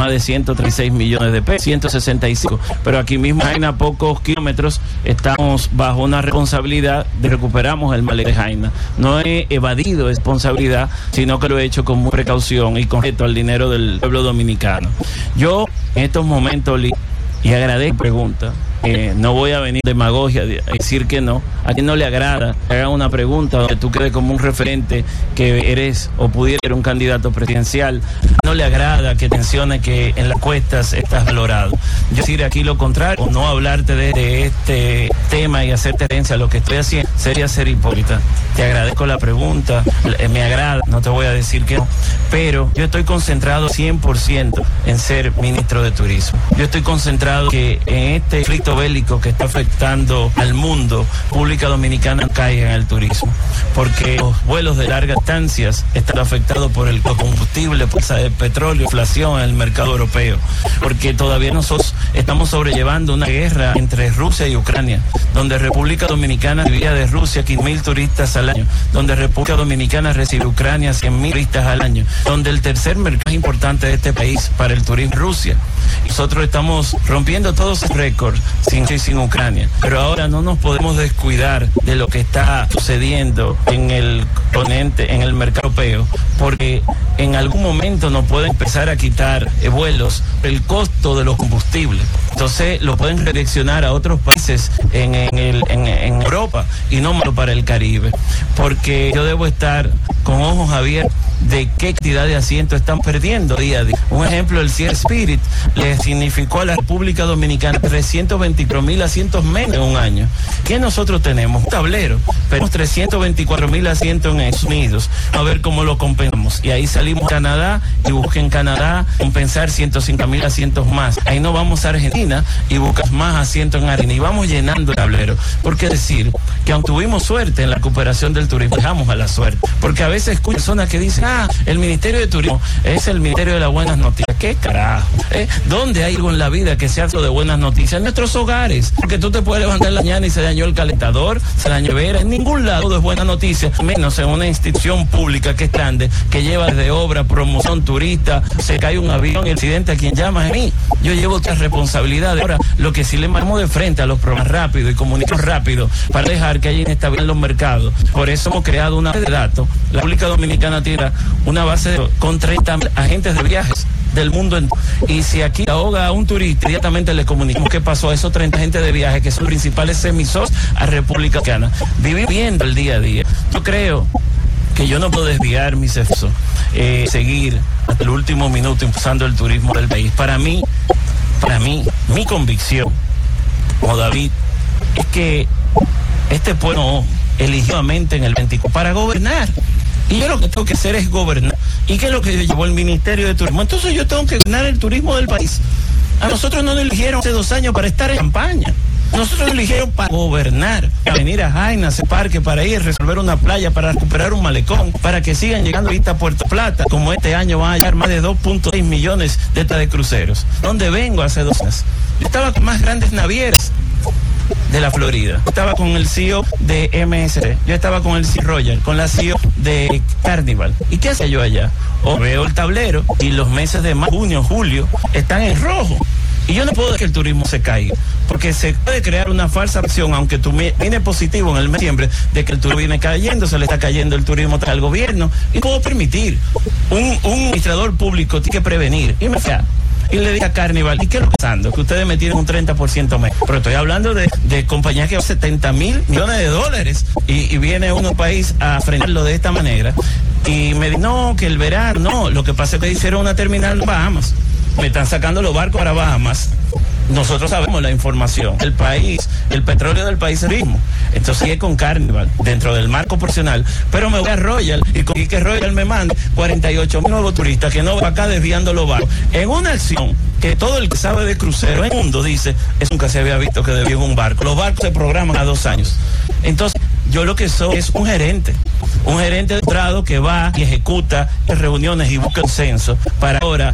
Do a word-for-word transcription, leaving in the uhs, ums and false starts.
más de ciento treinta y seis millones de pesos, ciento sesenta y cinco, pero aquí mismo en Jaina, a pocos kilómetros, estamos bajo una responsabilidad de recuperamos el malecón de Jaina. No he evadido responsabilidad, sino que lo he hecho con mucha precaución y con respeto al dinero del pueblo dominicano. Yo en estos momentos, y agradezco la pregunta, Eh, no voy a venir demagogia a decir que no. A quien no le agrada que haga una pregunta donde tú quedes como un referente que eres o pudiera ser un candidato presidencial. No le agrada que mencione que en las encuestas estás valorado. Yo decir aquí lo contrario, no hablarte de, de este tema y hacer referencia a lo que estoy haciendo sería ser hipócrita. Te agradezco la pregunta, eh, me agrada, no te voy a decir que no, pero yo estoy concentrado cien por ciento en ser ministro de Turismo. Yo estoy concentrado que en este conflicto bélico que está afectando al mundo, República Dominicana caiga en el turismo, porque los vuelos de largas distancias están afectados por el combustible, por el petróleo, inflación en el mercado europeo, porque todavía nosotros estamos sobrellevando una guerra entre Rusia y Ucrania, donde República Dominicana recibía de Rusia quince mil turistas al año, donde República Dominicana recibe Ucrania cien mil turistas al año, donde el tercer mercado más importante de este país para el turismo es Rusia. Nosotros estamos rompiendo todos esos récords sin, sin Ucrania, pero ahora no nos podemos descuidar de lo que está sucediendo en el continente, en el mercado europeo, porque en algún momento nos pueden empezar a quitar eh, vuelos, el costo de los combustibles. Entonces lo pueden redireccionar a otros países en, en, el, en, en Europa y no malo para el Caribe, porque yo debo estar con ojos abiertos de qué cantidad de asientos están perdiendo día a día. Un ejemplo, el Sierra Spirit le significó a la República Dominicana trescientos veinticuatro mil asientos menos en un año. ¿Qué nosotros tenemos? Un tablero, tenemos trescientos veinticuatro mil asientos en Estados Unidos, a ver cómo lo compensamos. Y ahí salimos a Canadá y busqué en Canadá compensar ciento cinco mil asientos más. Ahí nos vamos a Argentina y buscas más asientos en Argentina y vamos llenando el tablero. ¿Por qué decir que aunque tuvimos suerte en la recuperación del turismo, dejamos a la suerte? Porque a veces escucho personas que dicen, ah, el Ministerio de Turismo es el Ministerio de las Buenas Noticias. ¿Qué carajo? ¿Eh? ¿Dónde hay algo en la vida que sea de buenas noticias? En nuestros hogares. Porque tú te puedes levantar en la mañana y se dañó el calentador, se dañó vera. En ningún lado es buena noticia, menos en una institución pública que es grande, que lleva desde obra, promoción, turista, se cae un avión, el accidente, a quien llama es a mí. Yo llevo otras responsabilidades. Ahora, lo que sí le mandamos de frente a los programas rápido y comunicamos rápido para dejar que haya inestabilidad en los mercados. Por eso hemos creado una base de datos. La República Dominicana tiene una base de con treinta mil agentes de viajes del mundo entero. Y si aquí ahoga a un turista, inmediatamente le comunicamos qué pasó a esos treinta agentes de viaje que son principales emisores a República Dominicana. Viviendo el día a día. Yo creo que yo no puedo desviar mis esfuerzos, eh, seguir hasta el último minuto impulsando el turismo del país. Para mí, para mí, mi convicción, como David, es que este pueblo eligió a mente en el veinticuatro para gobernar. Y yo lo que tengo que hacer es gobernar. ¿Y qué es lo que llevó el Ministerio de Turismo? Entonces yo tengo que gobernar el turismo del país. A nosotros no nos eligieron hace dos años para estar en campaña. Nosotros nos eligieron para gobernar, para venir a Jaina, a ese parque, para ir a resolver una playa, para recuperar un malecón, para que sigan llegando ahorita a Puerto Plata, como este año van a llegar más de dos punto seis millones de, de cruceros. ¿Dónde vengo hace dos años? Yo estaba con más grandes navieras de la Florida. Estaba con el C E O de M S C, yo estaba con el C E O Royal, con la C E O de Carnival. ¿Y qué hacía yo allá? O veo el tablero y los meses de mayo, junio, julio están en rojo. Y yo no puedo dejar que el turismo se caiga, porque se puede crear una falsa acción, aunque tú viene positivo en el mes de diciembre, de que el turismo viene cayendo, se le está cayendo el turismo al gobierno, y no puedo permitir. Un, un administrador público tiene que prevenir. Y me fea. Y le dije a Carnival, ¿y qué es lo que está pasando? Que ustedes me tienen un treinta por ciento menos. Pero estoy hablando de, de compañías que van setenta mil millones de dólares y, y viene uno país a frenarlo de esta manera. Y me dice, no, que el verano, no, lo que pasa es que hicieron una terminal en Bahamas. Me están sacando los barcos para Bahamas. Nosotros sabemos la información. El país, el petróleo del país es el mismo. Entonces sigue con Carnival dentro del marco proporcional, pero me voy a Royal y con que Royal me mande cuarenta y ocho mil nuevos turistas que no van acá desviando los barcos. En una acción que todo el que sabe de crucero en el mundo dice, es nunca se había visto que desvíen un barco. Los barcos se programan a dos años. Entonces, yo lo que soy es un gerente, un gerente de entrado que va y ejecuta reuniones y busca consenso para ahora